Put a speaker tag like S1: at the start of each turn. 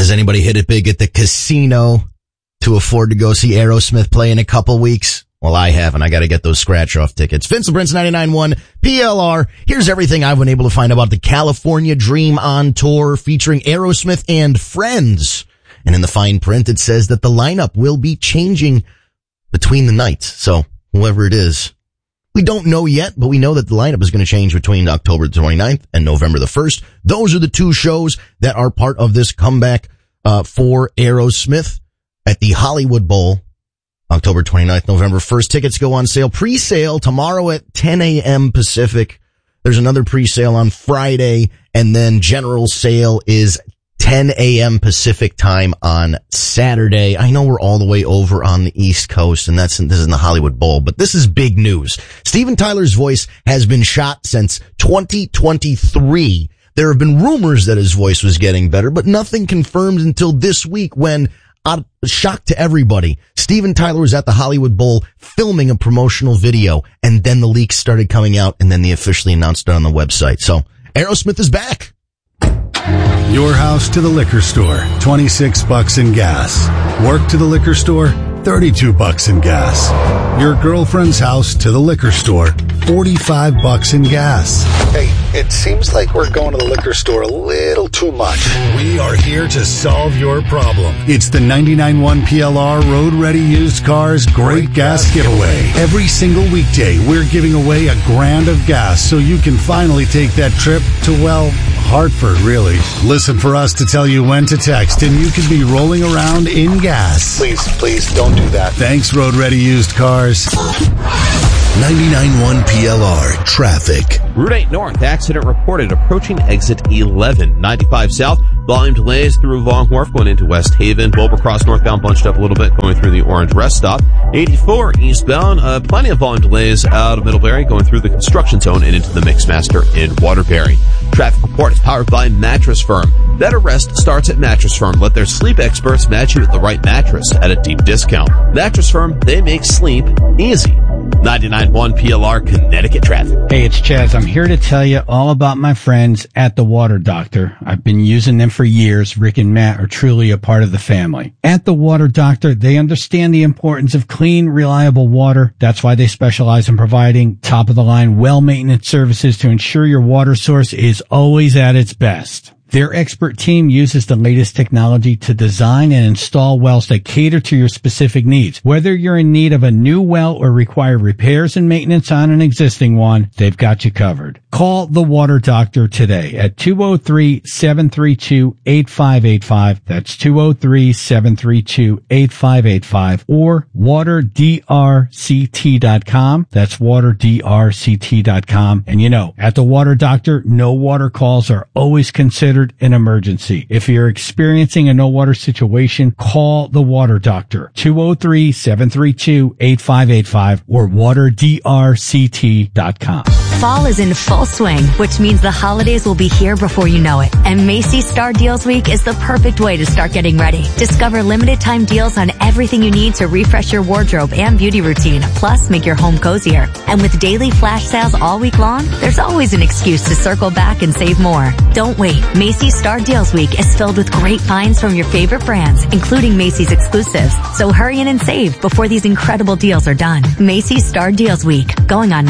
S1: Has anybody hit it big at the casino to afford to go see Aerosmith play in a couple weeks? Well, I haven't. I got to get those scratch-off tickets. Vince Prince 99.1 PLR. Here's everything I've been able to find about the California Dream on Tour featuring Aerosmith and friends. And in the fine print, it says that the lineup will be changing between the nights. So whoever it is, we don't know yet, but we know that the lineup is going to change between October the 29th and November the 1st. Those are the two shows that are part of this comeback for Aerosmith at the Hollywood Bowl. October 29th, November 1st. Tickets go on sale. Pre-sale tomorrow at 10 a.m. Pacific. There's another pre-sale on Friday, and then general sale is 10 a.m. Pacific time on Saturday. I know we're all the way over on the East Coast, and this is in the Hollywood Bowl, but this is big news. Steven Tyler's voice has been shot since 2023. There have been rumors that his voice was getting better, but nothing confirmed until this week when, shock to everybody, Steven Tyler was at the Hollywood Bowl filming a promotional video, and then the leaks started coming out, and then they officially announced it on the website. So Aerosmith is back.
S2: Your house to the liquor store, $26 in gas. Work to the liquor store, $32 in gas. Your girlfriend's house to the liquor store, $45 in gas.
S3: Hey, it seems like we're going to the liquor store a little too much.
S2: We are here to solve your problem. It's the 99.1 PLR Road Ready Used Cars Great Gas Giveaway. Every single weekday, we're giving away $1,000 of gas so you can finally take that trip to, well, Hartford, really. Listen for us to tell you when to text, and you could be rolling around in gas.
S3: Please, don't do that.
S2: Thanks, Road Ready Used Cars.
S4: 99.1 PLR Traffic.
S5: Route 8 North, accident reported approaching exit 11. 95 South, volume delays through Long Wharf going into West Haven. Wilbur Cross northbound bunched up a little bit going through the Orange Rest Stop. 84 eastbound, plenty of volume delays out of Middlebury going through the construction zone and into the Mixmaster in Waterbury. Traffic report is powered by Mattress Firm. Better rest starts at Mattress Firm. Let their sleep experts match you with the right mattress at a deep discount. Mattress Firm, they make sleep easy. 99.1 PLR Connecticut traffic.
S6: Hey, it's Chaz. I'm here to tell you all about my friends at The Water Doctor. I've been using them for years. Rick and Matt are truly a part of the family. At The Water Doctor, they understand the importance of clean, reliable water. That's why they specialize in providing top-of-the-line, well-maintenance services to ensure your water source is always at its best. Their expert team uses the latest technology to design and install wells that cater to your specific needs. Whether you're in need of a new well or require repairs and maintenance on an existing one, they've got you covered. Call The Water Doctor today at 203-732-8585. That's 203-732-8585 or waterdrct.com. That's waterdrct.com. And you know, at The Water Doctor, no water calls are always considered an emergency. If you're experiencing a no water situation, call The Water Doctor, 203-732-8585 or waterdrct.com.
S7: Fall is in full swing, which means the holidays will be here before you know it. And Macy's Star Deals Week is the perfect way to start getting ready. Discover limited time deals on everything you need to refresh your wardrobe and beauty routine, plus make your home cozier. And with daily flash sales all week long, there's always an excuse to circle back and save more. Don't wait. Macy's Star Deals Week is filled with great finds from your favorite brands, including Macy's exclusives. So hurry in and save before these incredible deals are done. Macy's Star Deals Week, going on